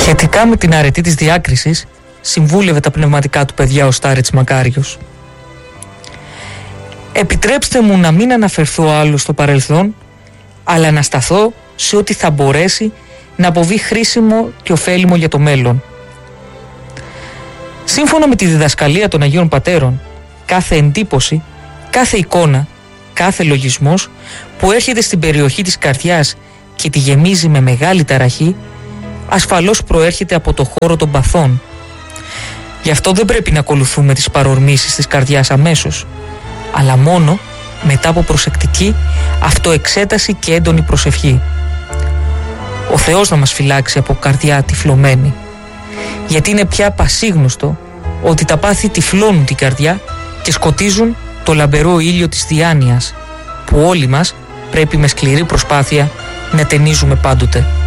Σχετικά με την αρετή της διάκρισης, συμβούλευε τα πνευματικά του παιδιά ο Στάρετς Μακάριος. Επιτρέψτε μου να μην αναφερθώ άλλο στο παρελθόν, αλλά να σταθώ σε ό,τι θα μπορέσει να αποβεί χρήσιμο και ωφέλιμο για το μέλλον. Σύμφωνα με τη διδασκαλία των Αγίων Πατέρων, κάθε εντύπωση, κάθε εικόνα, κάθε λογισμός που έρχεται στην περιοχή της καρδιάς και τη γεμίζει με μεγάλη ταραχή, ασφαλώς προέρχεται από το χώρο των παθών. Γι' αυτό δεν πρέπει να ακολουθούμε τις παρορμήσεις της καρδιάς αμέσως, αλλά μόνο μετά από προσεκτική αυτοεξέταση και έντονη προσευχή. Ο Θεός να μας φυλάξει από καρδιά τυφλωμένη, γιατί είναι πια πασίγνωστο ότι τα πάθη τυφλώνουν την καρδιά και σκοτίζουν το λαμπερό ήλιο της διάνοιας, που όλοι μας πρέπει με σκληρή προσπάθεια να ταινίζουμε πάντοτε.